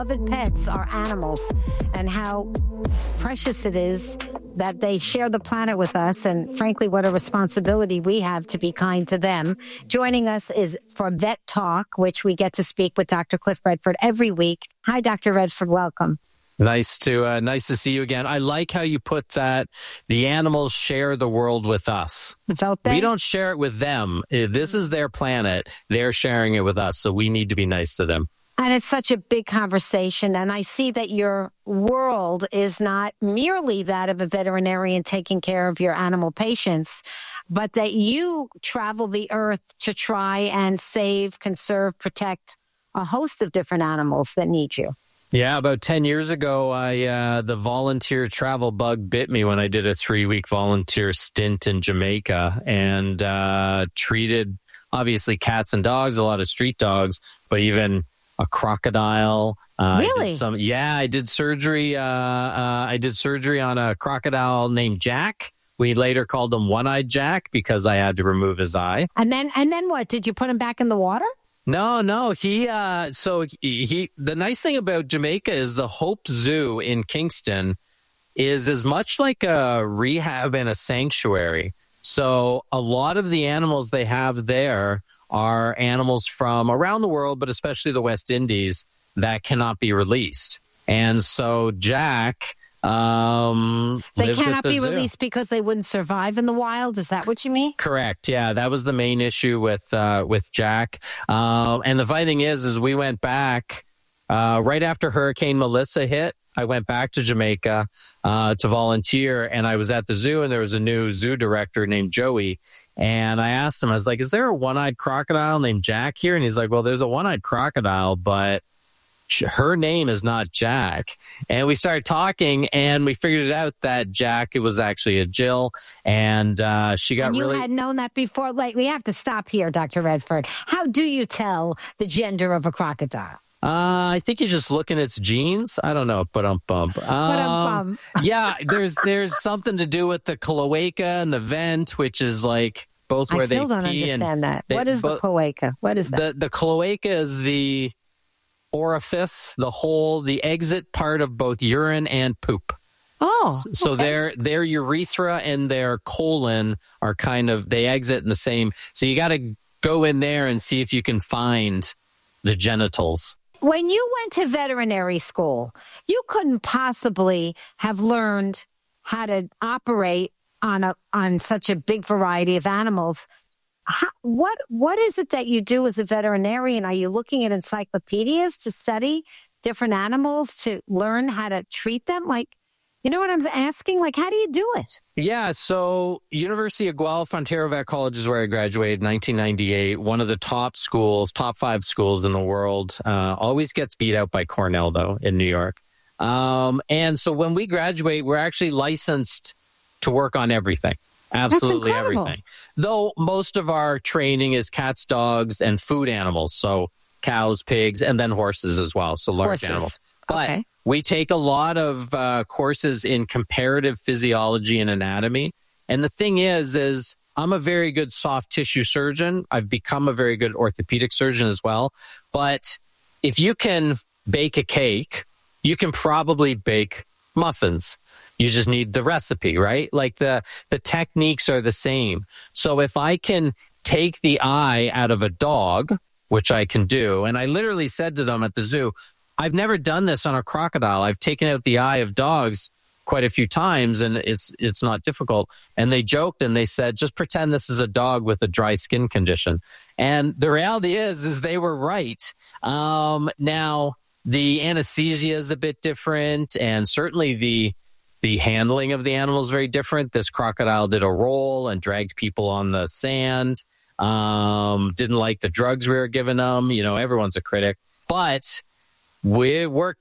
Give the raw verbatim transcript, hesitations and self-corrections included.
Beloved pets are animals, and how precious it is that they share the planet with us, and frankly, what a responsibility we have to be kind to them. Joining us is for Vet Talk, which we get to speak with Doctor Cliff Redford every week. Hi, Doctor Redford. Welcome. Nice to uh, nice to see you again. I like how you put that. The animals share the world with us. Don't they? We don't share it with them. This is their planet. They're sharing it with us, so we need to be nice to them. And it's such a big conversation. And I see that your world is not merely that of a veterinarian taking care of your animal patients, but that you travel the earth to try and save, conserve, protect a host of different animals that need you. Yeah, about ten years ago, I uh, the volunteer travel bug bit me when I did a three-week volunteer stint in Jamaica and uh, treated, obviously, cats and dogs, a lot of street dogs, but even a crocodile. Uh, really? I did some, yeah, I did surgery. Uh, uh, I did surgery on a crocodile named Jack. We later called him One-Eyed Jack because I had to remove his eye. And then, and then what? Did you put him back in the water? No, no. He, uh, so he, he, the nice thing about Jamaica is the Hope Zoo in Kingston is as much like a rehab and a sanctuary. So a lot of the animals they have there are animals from around the world, but especially the West Indies, that cannot be released. And so Jack, um, they cannot the be zoo. released because they wouldn't survive in the wild. Is that what you mean? Correct. Yeah, that was the main issue with uh, with Jack. Um, and the funny thing is, is we went back uh, right after Hurricane Melissa hit. I went back to Jamaica uh, to volunteer, and I was at the zoo, and there was a new zoo director named Joey. And I asked him, I was like, is there a one-eyed crocodile named Jack here? And he's like, well, there's a one-eyed crocodile, but her name is not Jack. And we started talking, and we figured it out that Jack, it was actually a Jill, and uh, she got and you really... You had known that before? Like, we have to stop here, Doctor Redford. How do you tell the gender of a crocodile? Uh, I think you just look in its genes. I don't know. But um bump. Um, yeah, there's there's something to do with the cloaca and the vent, which is like both where I still they don't pee understand that. They, what is the cloaca? What is that? The the cloaca is the orifice, the hole, the exit part of both urine and poop. Oh, so okay. their their urethra and their colon are kind of, they exit in the same. So you got to go in there and see if you can find the genitals. When you went to veterinary school, you couldn't possibly have learned how to operate on a on such a big variety of animals. How, what what is it that you do as a veterinarian? Are you looking at encyclopedias to study different animals to learn how to treat them? Like, you know what I'm asking? Like, how do you do it? Yeah, so University of Guelph, Ontario Vet College is where I graduated in nineteen ninety-eight. One of the top schools, top five schools in the world. Uh, always gets beat out by Cornell, though, in New York. Um, and so when we graduate, we're actually licensed to work on everything. Absolutely everything. Though most of our training is cats, dogs, and food animals. So cows, pigs, and then horses as well. So large horses. animals. But okay. we take a lot of uh, courses in comparative physiology and anatomy. And the thing is, is I'm a very good soft tissue surgeon. I've become a very good orthopedic surgeon as well. But if you can bake a cake, you can probably bake muffins. You just need the recipe, right? Like the, the techniques are the same. So if I can take the eye out of a dog, which I can do, and I literally said to them at the zoo, I've never done this on a crocodile. I've taken out the eye of dogs quite a few times, and it's it's not difficult. And they joked and they said, just pretend this is a dog with a dry skin condition. And the reality is, is they were right. Um, now, the anesthesia is a bit different, and certainly the the handling of the animal is very different. This crocodile did a roll and dragged people on the sand. Um, didn't like the drugs we were giving them. You know, everyone's a critic. But we work